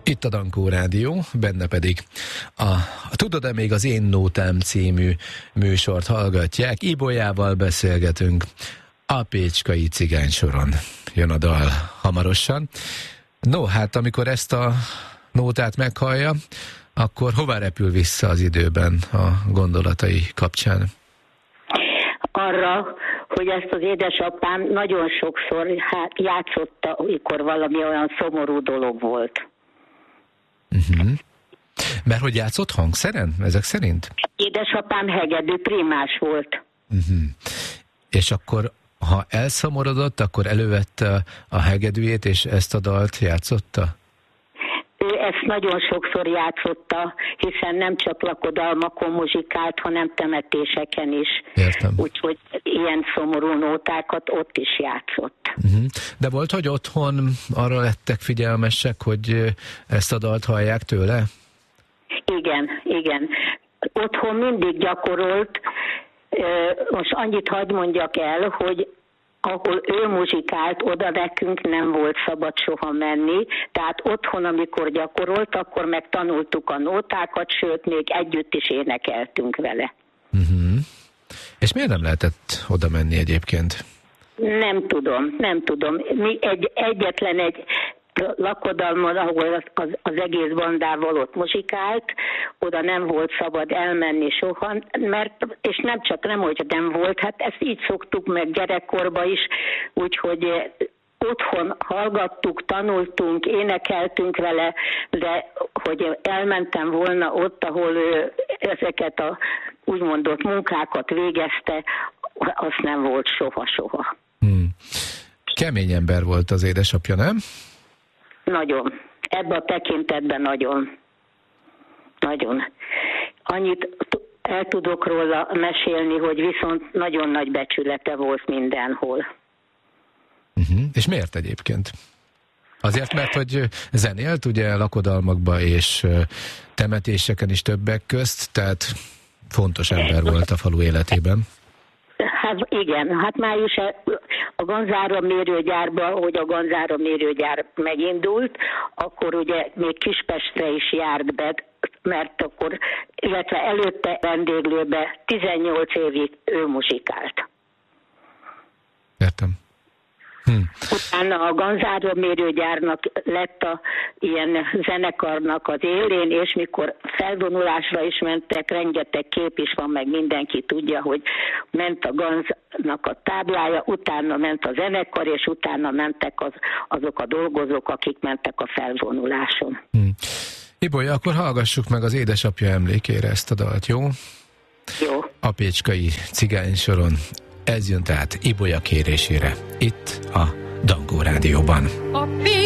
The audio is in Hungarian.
Itt a Dankó Rádió, benne pedig a Tudod-e még az Én Nótám című műsort hallgatják. Ibolyával beszélgetünk a Pécskai Cigány soron. Jön a dal hamarosan. No, hát amikor ezt a nótát meghallja, akkor hová repül vissza az időben a gondolatai kapcsán? Arra, hogy ezt az édesapám nagyon sokszor játszotta, amikor valami olyan szomorú dolog volt. Uh-huh. Mert hogy játszott hangszeren, ezek szerint? Édesapám hegedű primás volt. Uh-huh. És akkor, ha elszomorodott, akkor elővette a hegedűjét, és ezt a dalt játszotta? Ő ezt nagyon sokszor játszotta, hiszen nem csak lakodalmakon muzsikált, hanem temetéseken is. Értem. Úgyhogy ilyen szomorú nótákat ott is játszott. Uh-huh. De volt, hogy otthon arra lettek figyelmesek, hogy ezt a dalt hallják tőle? Igen. Otthon mindig gyakorolt. Most annyit hadd mondjak el, hogy ahol ő muzsikált, oda nekünk nem volt szabad soha menni, tehát otthon, amikor gyakorolt, akkor megtanultuk a nótákat, sőt, még együtt is énekeltünk vele. Uh-huh. És miért nem lehetett oda menni egyébként? Nem tudom. Mi egyetlen egy lakodalmon, ahol az egész bandával ott muzsikált, oda nem volt szabad elmenni soha, és nem, hogy nem volt, hát ezt így szoktuk meg gyerekkorban is, úgyhogy otthon hallgattuk, tanultunk, énekeltünk vele, de hogy elmentem volna ott, ahol ő ezeket a úgymondott munkákat végezte, azt nem volt soha. Kemény ember volt az édesapja, nem? Nagyon. Ebben a tekintetben nagyon. Annyit el tudok róla mesélni, hogy viszont nagyon nagy becsülete volt mindenhol. Uh-huh. És miért egyébként? Azért, mert hogy zenélt ugye lakodalmakba és temetéseken is többek közt, tehát fontos ember volt a falu életében. Hát igen, hát május a Gonzára mérőgyárba, hogy a Gonzára mérőgyár megindult, akkor ugye még Kispestre is járt be, mert akkor, illetve előtte vendéglőbe 18 évig ő muzsikált. Értem. Utána a Gonzára mérőgyárnak lett ilyen zenekarnak az élén, és mikor felvonulásra is mentek, rengeteg kép is van, meg mindenki tudja, hogy ment a Ganznak a táblája, utána ment a zenekar, és utána mentek azok a dolgozók, akik mentek a felvonuláson. Ibolya, akkor hallgassuk meg az édesapja emlékére ezt a dalt, jó? Jó. A Pécskai Cigány soron. Ez jön tehát Ibolya kérésére, itt a Dankó Rádióban.